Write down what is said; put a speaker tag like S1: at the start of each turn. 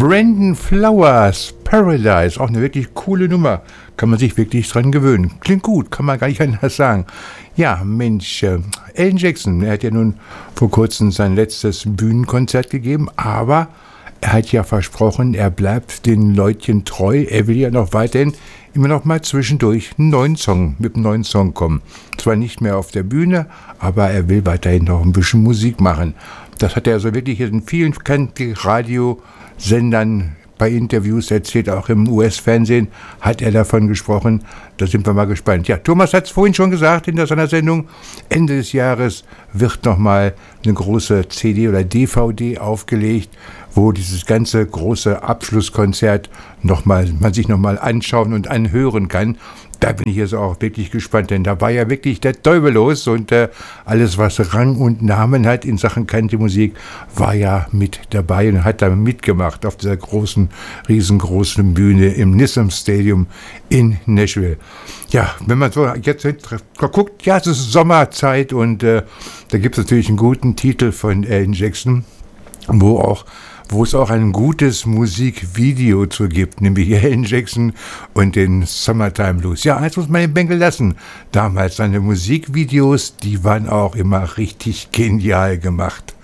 S1: Brandon Flowers, Paradise, auch eine wirklich coole Nummer. Kann man sich wirklich dran gewöhnen. Klingt gut, kann man gar nicht anders sagen. Ja, Mensch, Alan Jackson, er hat ja nun vor kurzem sein letztes Bühnenkonzert gegeben, aber er hat ja versprochen, er bleibt den Leutchen treu. Er will ja noch weiterhin immer noch mal zwischendurch mit einem neuen Song kommen. Zwar nicht mehr auf der Bühne, aber er will weiterhin noch ein bisschen Musik machen. Das hat er also wirklich in vielen Radiosendern bei Interviews erzählt, auch im US-Fernsehen hat er davon gesprochen. Da sind wir mal gespannt. Ja, Thomas hat es vorhin schon gesagt in seiner Sendung, Ende des Jahres wird nochmal eine große CD oder DVD aufgelegt, wo dieses ganze große Abschlusskonzert man sich nochmal anschauen und anhören kann. Da bin ich jetzt auch wirklich gespannt, denn da war ja wirklich der Teufel los und alles, was Rang und Namen hat in Sachen Country-Musik, war ja mit dabei und hat da mitgemacht auf dieser riesengroßen Bühne im Nissan Stadium in Nashville. Ja, wenn man so jetzt guckt, ja, es ist Sommerzeit und da gibt es natürlich einen guten Titel von Alan Jackson, wo es auch ein gutes Musikvideo zu gibt, nämlich Alan Jackson und den Summertime Blues. Ja, eins muss man den Bänkel lassen. Damals seine Musikvideos, die waren auch immer richtig genial gemacht.